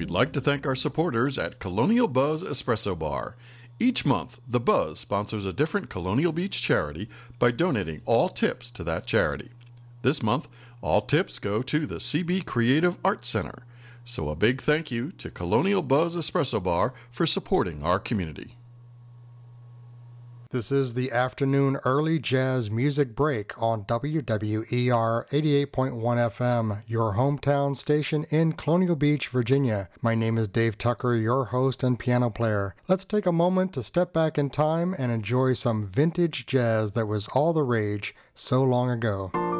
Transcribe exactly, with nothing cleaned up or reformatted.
We'd like to thank our supporters at Colonial Buzz Espresso Bar. Each month, The Buzz sponsors a different Colonial Beach charity by donating all tips to that charity. This month, all tips go to the C B Creative Arts Center. So a big thank you to Colonial Buzz Espresso Bar for supporting our community. This is the afternoon early jazz music break on W W E R eighty-eight point one F M, your hometown station in Colonial Beach, Virginia. My name is Dave Tucker, your host and piano player. Let's take a moment to step back in time and enjoy some vintage jazz that was all the rage so long ago.